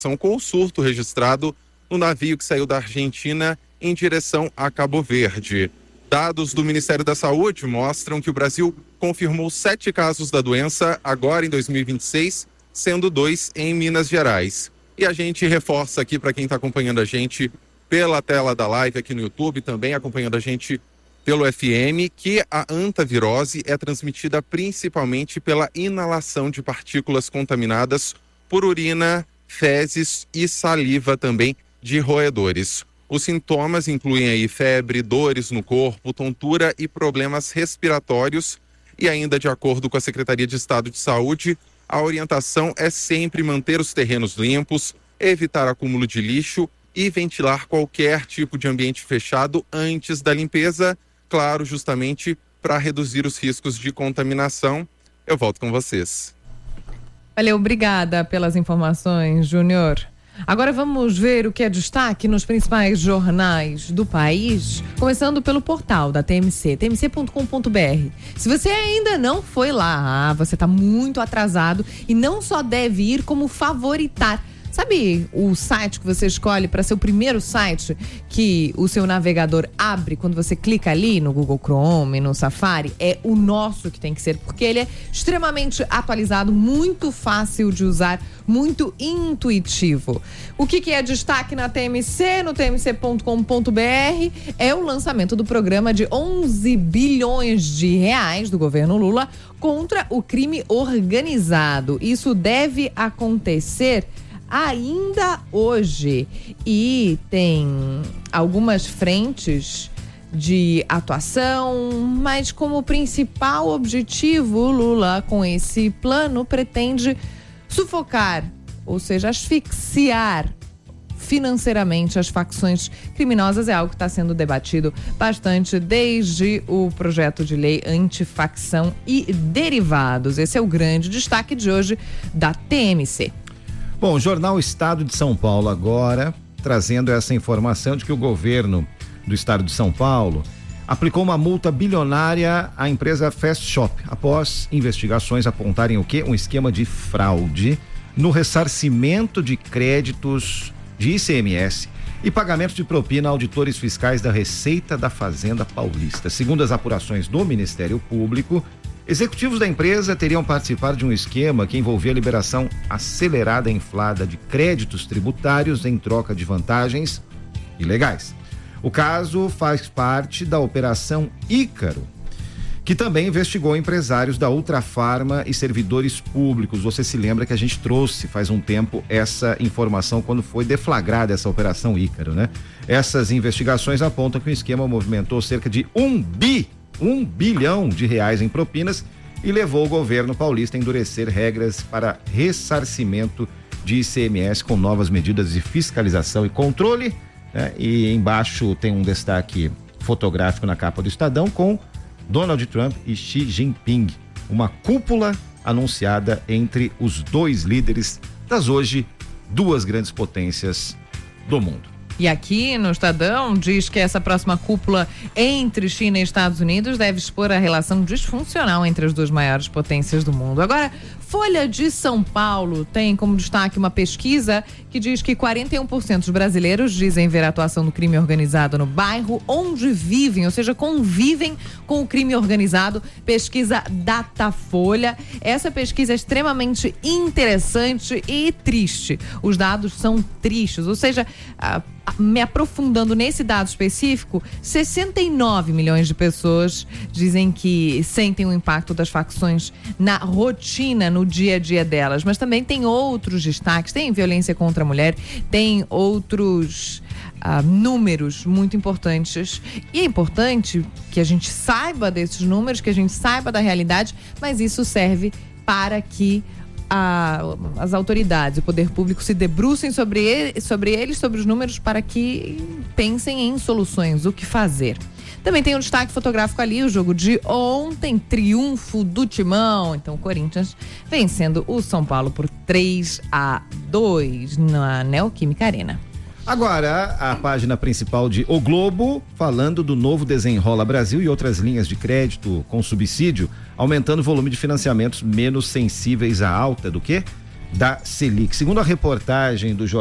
com o surto registrado no navio que saiu da Argentina em direção a Cabo Verde. Dados do Ministério da Saúde mostram que o Brasil confirmou 7 casos da doença agora em 2026, sendo 2 em Minas Gerais. E a gente reforça aqui para quem está acompanhando a gente pela tela da live aqui no YouTube, também acompanhando a gente pelo FM, que a hantavirose é transmitida principalmente pela inalação de partículas contaminadas por urina, fezes e saliva também de roedores. Os sintomas incluem aí febre, dores no corpo, tontura e problemas respiratórios. E ainda de acordo com a Secretaria de Estado de Saúde, a orientação é sempre manter os terrenos limpos, evitar acúmulo de lixo e ventilar qualquer tipo de ambiente fechado antes da limpeza, claro, justamente para reduzir os riscos de contaminação. Eu volto com vocês. Valeu, obrigada pelas informações, Júnior. Agora vamos ver o que é destaque nos principais jornais do país, começando pelo portal da TMC, tmc.com.br. Se você ainda não foi lá, você está muito atrasado e não só deve ir, como favoritar. Sabe o site que você escolhe para ser o primeiro site que o seu navegador abre quando você clica ali no Google Chrome, no Safari? É o nosso que tem que ser, porque ele é extremamente atualizado, muito fácil de usar, muito intuitivo. O que é destaque na TMC, no tmc.com.br, é o lançamento do programa de 11 bilhões de reais do governo Lula contra o crime organizado. Isso deve acontecer ainda hoje e tem algumas frentes de atuação, mas como principal objetivo, Lula, com esse plano, pretende sufocar, ou seja, asfixiar financeiramente as facções criminosas. É algo que está sendo debatido bastante desde o projeto de lei antifacção e derivados. Esse é o grande destaque de hoje da TMC. Bom, o Jornal Estado de São Paulo agora trazendo essa informação de que o governo do estado de São Paulo aplicou uma multa bilionária à empresa Fast Shop após investigações apontarem o quê? Um esquema de fraude no ressarcimento de créditos de ICMS e pagamento de propina a auditores fiscais da Receita da Fazenda Paulista. Segundo as apurações do Ministério Público, executivos da empresa teriam participado de um esquema que envolvia a liberação acelerada e inflada de créditos tributários em troca de vantagens ilegais. O caso faz parte da Operação Ícaro, que também investigou empresários da Ultrafarma e servidores públicos. Você se lembra que a gente trouxe faz um tempo essa informação quando foi deflagrada essa Operação Ícaro, né? Essas investigações apontam que o esquema movimentou cerca de 1 bilhão de reais em propinas e levou o governo paulista a endurecer regras para ressarcimento de ICMS com novas medidas de fiscalização e controle, né? E embaixo tem um destaque fotográfico na capa do Estadão com Donald Trump e Xi Jinping, uma cúpula anunciada entre os dois líderes das hoje 2 grandes potências do mundo. E aqui no Estadão diz que essa próxima cúpula entre China e Estados Unidos deve expor a relação disfuncional entre as 2 maiores potências do mundo. Agora, Folha de São Paulo tem como destaque uma pesquisa que diz que 41% dos brasileiros dizem ver a atuação do crime organizado no bairro onde vivem, ou seja, convivem com o crime organizado. Pesquisa Datafolha. Essa pesquisa é extremamente interessante e triste. Os dados são tristes, ou seja, me aprofundando nesse dado específico, 69 milhões de pessoas dizem que sentem o impacto das facções na rotina, no dia a dia delas. Mas também tem outros destaques, tem violência contra a mulher, tem outros números muito importantes. E é importante que a gente saiba desses números, que a gente saiba da realidade, mas isso serve para que as autoridades, o poder público se debrucem sobre eles, sobre os números, para que pensem em soluções, o que fazer. Também tem um destaque fotográfico ali, o jogo de ontem, triunfo do Timão. Então, o Corinthians vencendo o São Paulo por 3-2 na Neoquímica Arena. Agora, a página principal de O Globo, falando do novo Desenrola Brasil e outras linhas de crédito com subsídio, aumentando o volume de financiamentos menos sensíveis à alta do quê? da Selic. Segundo a reportagem do jornal